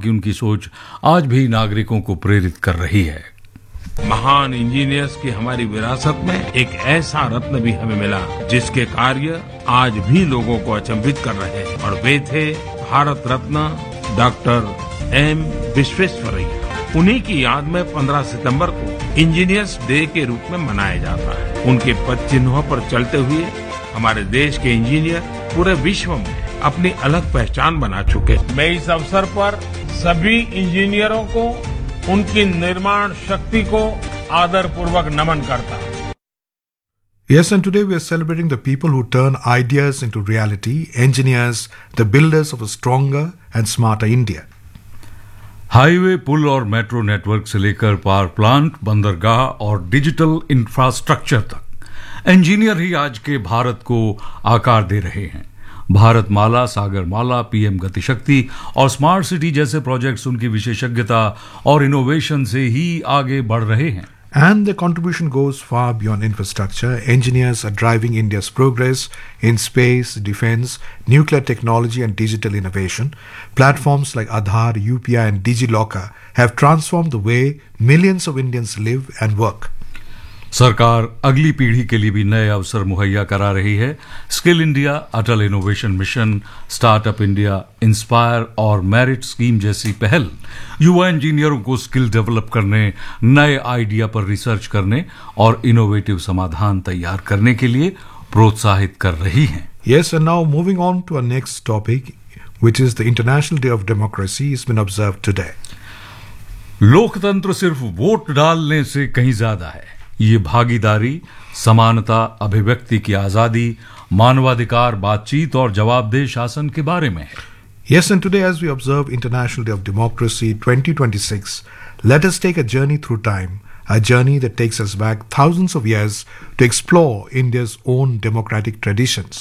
कि उनकी सोच आज भी नागरिकों को प्रेरित कर रही है। महान इंजीनियर्स की हमारी विरासत में एक ऐसा रत्न भी हमें मिला जिसके कार्य आज भी लोगों को अचंभित कर रहे हैं, और वे थे भारत रत्न डॉक्टर एम विश्वेश्वरैया। उन्हीं की याद में 15 सितंबर को इंजीनियर्स डे के रूप में मनाया जाता है। उनके पद चिन्हों पर चलते हुए हमारे देश के इंजीनियर पूरे विश्व में अपनी अलग पहचान बना चुके। मैं इस अवसर पर सभी इंजीनियरों को उनकी निर्माण शक्ति को आदरपूर्वक नमन करता हूं। Yes, and today we are celebrating the people who turn ideas into reality, engineers, the builders of a stronger and smarter India. Highway, पुल और मेट्रो नेटवर्क से लेकर पावर प्लांट, बंदरगाह और डिजिटल इंफ्रास्ट्रक्चर तक इंजीनियर ही आज के भारत को आकार दे रहे हैं। भारतमाला, सागरमाला, पीएम गतिशक्ति और स्मार्ट सिटी जैसे प्रोजेक्ट्स उनकी विशेषज्ञता और इनोवेशन से ही आगे बढ़ रहे हैं। And the contribution goes far beyond infrastructure. Engineers are driving India's progress in space, defense, nuclear technology and digital innovation. Platforms like Aadhaar, UPI and DigiLocker have transformed the way millions of Indians live and work. सरकार अगली पीढ़ी के लिए भी नए अवसर मुहैया करा रही है। स्किल इंडिया, अटल innovation mission, startup India, inspire और मेरिट स्कीम जैसी पहल युवा इंजीनियरों को स्किल डेवलप करने, नए आइडिया पर रिसर्च करने और इनोवेटिव समाधान तैयार करने के लिए प्रोत्साहित कर रही हैं। Yes, and now moving on to our next topic, which is the International Day of Democracy, has been observed today. लोकतंत्र सिर्फ वोट डालने से कहीं ज्यादा है। ये भागीदारी, समानता, अभिव्यक्ति की आजादी, मानवाधिकार, बातचीत और जवाबदेह शासन के बारे में है। Yes, and today as we observe International Day of Democracy 2026, let us take a journey through time, a journey that takes us back thousands of years to explore India's own democratic traditions.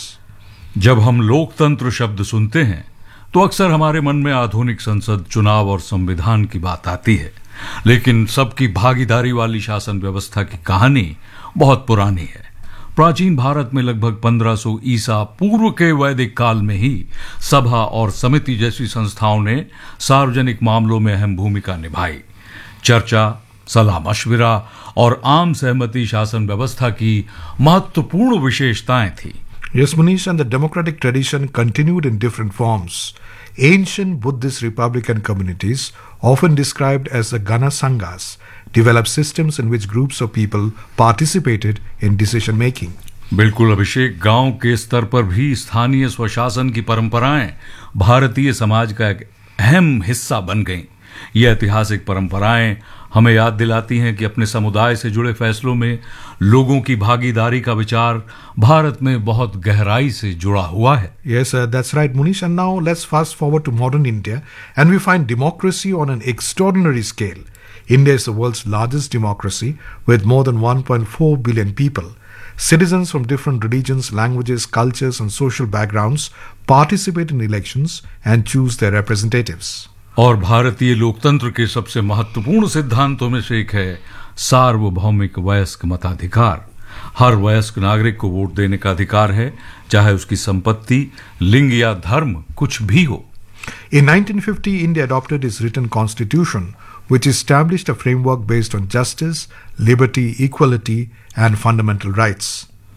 जब हम लोकतंत्र शब्द सुनते हैं तो अक्सर हमारे मन में आधुनिक संसद, चुनाव और संविधान की बात आती है, लेकिन सबकी भागीदारी वाली शासन व्यवस्था की कहानी बहुत पुरानी है। प्राचीन भारत में लगभग 1500 ईसा पूर्व के वैदिक काल में ही सभा और समिति जैसी संस्थाओं ने सार्वजनिक मामलों में अहम भूमिका निभाई। चर्चा, सलाह मशविरा और आम सहमति शासन व्यवस्था की महत्वपूर्ण विशेषताएं थी। Yes, Manish, and the democratic tradition continued in different forms. Ancient Buddhist republican communities, often described as the Gana Sanghas, developed systems in which groups of people participated in decision making. बिल्कुल अभिषेक, गांव के स्तर पर भी स्थानीय स्वशासन की परंपराएं भारतीय समाज का एक अहम हिस्सा बन गईं। ये ऐतिहासिक परंपराएं हमें याद दिलाती हैं कि अपने समुदाय से जुड़े फैसलों में लोगों की भागीदारी का विचार भारत में बहुत गहराई से जुड़ा हुआ है। Yes, that's right, Munish. And now let's fast forward to modern India, and we find democracy on an extraordinary scale. India is the world's largest democracy with more than 1.4 billion people. Citizens from different religions, languages, cultures, and social backgrounds participate in elections and choose their representatives. और भारतीय लोकतंत्र के सबसे महत्वपूर्ण सिद्धांतों में से एक है सार्वभौमिक वयस्क मताधिकार। हर वयस्क नागरिक को वोट देने का अधिकार है, चाहे उसकी संपत्ति, लिंग या धर्म कुछ भी हो। In 1950, India adopted its written constitution, which established a framework based on justice, liberty, equality, and fundamental rights.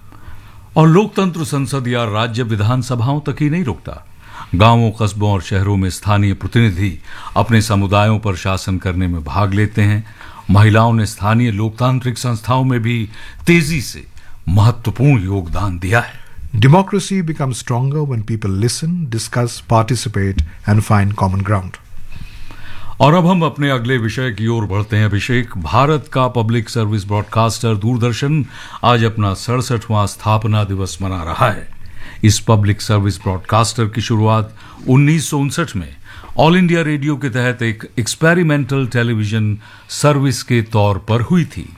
और लोकतंत्र संसद या राज्य विधानसभाओं तक ही नहीं रुकता। गांवों, कस्बों और शहरों में स्थानीय प्रतिनिधि अपने समुदायों पर शासन करने में भाग लेते हैं। महिलाओं ने स्थानीय लोकतांत्रिक संस्थाओं में भी तेजी से महत्वपूर्ण योगदान दिया है। Democracy becomes stronger when people listen, discuss, participate, and find common ground. और अब हम अपने अगले विषय की ओर बढ़ते हैं। अभिषेक, भारत का पब्लिक सर्विस ब्रॉडकास्टर दूरदर्शन आज अपना 67वां स्थापना दिवस मना रहा है। इस पब्लिक सर्विस ब्रॉडकास्टर की शुरुआत 1959 में ऑल इंडिया रेडियो के तहत एक एक्सपेरिमेंटल टेलीविजन सर्विस के तौर पर हुई थी।